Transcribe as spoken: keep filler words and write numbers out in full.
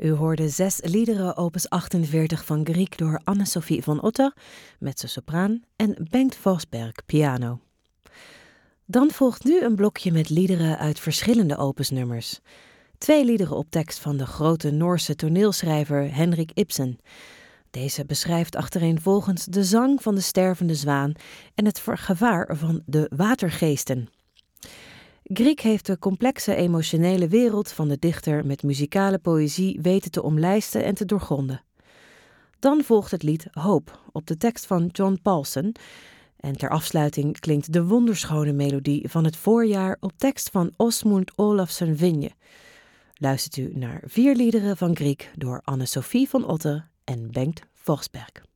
U hoorde zes liederen opus achtenveertig van Grieg door Anne-Sophie van Otter, mezzo-sopraan, en Bengt Forsberg, piano. Dan volgt nu een blokje met liederen uit verschillende opusnummers. Twee liederen op tekst van de grote Noorse toneelschrijver Henrik Ibsen. Deze beschrijft achtereenvolgens de zang van de stervende zwaan en het gevaar van de watergeesten. Grieg heeft de complexe emotionele wereld van de dichter met muzikale poëzie weten te omlijsten en te doorgronden. Dan volgt het lied Hoop op de tekst van John Paulson. En ter afsluiting klinkt de wonderschone melodie van het voorjaar op tekst van Åsmund Olafsson Vinje. Luistert u naar vier liederen van Grieg door Anne-Sophie van Otter en Bengt Forsberg.